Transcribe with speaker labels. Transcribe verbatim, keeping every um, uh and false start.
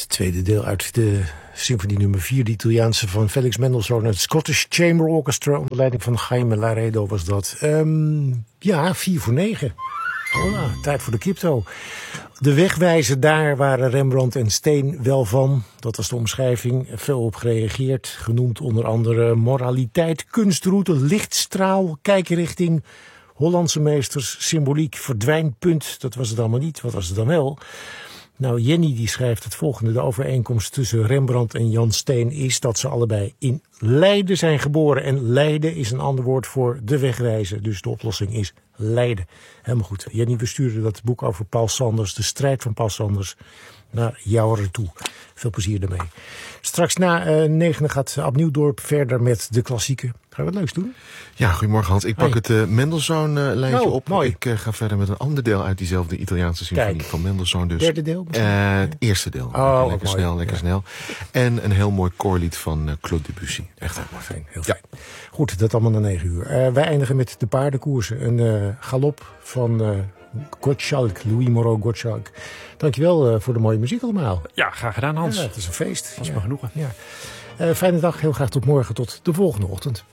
Speaker 1: Het tweede deel uit de symfonie nummer vier, de Italiaanse van Felix Mendelssohn. Het Scottish Chamber Orchestra onder leiding van Jaime Laredo was dat. Um, ja, vier voor negen. Hola, tijd voor de crypto. De wegwijzer, daar waren Rembrandt en Steen wel van. Dat was de omschrijving. Veel op gereageerd. Genoemd onder andere moraliteit, kunstroute, lichtstraal, kijkrichting, Hollandse meesters, symboliek, verdwijnpunt. Dat was het allemaal niet. Wat was het dan wel? Nou, Jenny die schrijft het volgende. De overeenkomst tussen Rembrandt en Jan Steen is dat ze allebei in Leiden zijn geboren. En Leiden is een ander woord voor de wegwijzer. Dus de oplossing is Leiden. Helemaal goed. Jenny, we sturen dat boek over Paul Sanders, de strijd van Paul Sanders, naar jou toe. Veel plezier ermee. Straks na uh, negenen gaat Ab Nieuwdorp verder met de klassieken. Gaan we wat leuks doen?
Speaker 2: Ja, goedemorgen Hans. Ik pak
Speaker 1: Hey.
Speaker 2: het uh, Mendelssohn-lijntje uh, op.
Speaker 1: Mooi.
Speaker 2: Ik uh, ga verder met een ander deel uit diezelfde Italiaanse symfonie
Speaker 1: Kijk.
Speaker 2: van Mendelssohn. Dus.
Speaker 1: Derde deel?
Speaker 2: Uh, het eerste deel.
Speaker 1: Oh,
Speaker 2: lekker
Speaker 1: mooi.
Speaker 2: snel, lekker
Speaker 1: Ja.
Speaker 2: snel. En een heel mooi koorlied van uh, Claude Debussy.
Speaker 1: Echt helemaal fijn. Heel
Speaker 2: Ja.
Speaker 1: fijn. Goed, dat allemaal na negen uur. Uh, wij eindigen met de paardenkoersen. Een uh, galop van uh, Gottschalk, Louis Moreau Gottschalk. Dankjewel uh, voor de mooie muziek allemaal.
Speaker 3: Ja, graag gedaan Hans.
Speaker 1: Ja, het is een feest.
Speaker 3: Was
Speaker 1: Ja.
Speaker 3: me genoegen.
Speaker 1: Ja. Uh, fijne dag, heel graag tot morgen, tot de volgende ochtend.